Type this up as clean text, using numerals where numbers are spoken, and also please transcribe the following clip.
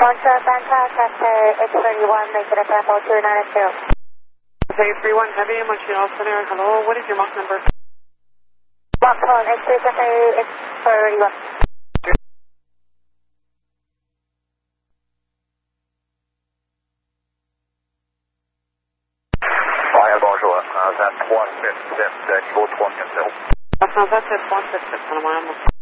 Contra Bangkok, Casper X31, make it a Bravo 292. Okay, 31 Heavy, Montreal Center, hello, what is your Mach number? Mach 1, X31. Bonjour, c'est 377, niveau 340. Ça s'en va, c'est 377,